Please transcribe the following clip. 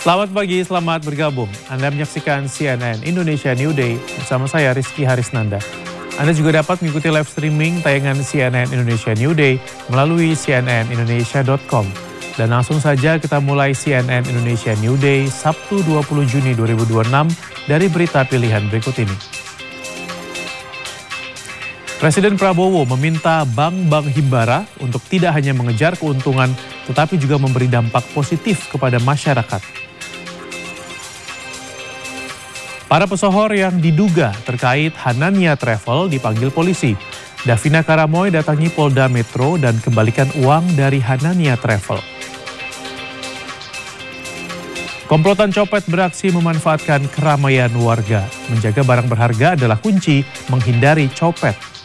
Selamat pagi, selamat bergabung. Anda menyaksikan CNN Indonesia New Day bersama saya Rizky Harisnanda. Anda juga dapat mengikuti live streaming tayangan CNN Indonesia New Day melalui cnnindonesia.com. Dan langsung saja kita mulai CNN Indonesia New Day Sabtu 20 Juni 2026 dari berita pilihan berikut ini. Presiden Prabowo meminta bank-bank himbara untuk tidak hanya mengejar keuntungan tetapi juga memberi dampak positif kepada masyarakat. Para pesohor yang diduga terkait Hanania Travel dipanggil polisi. Davina Karamoy datangi Polda Metro dan kembalikan uang dari Hanania Travel. Komplotan copet beraksi memanfaatkan keramaian warga. Menjaga barang berharga adalah kunci menghindari copet.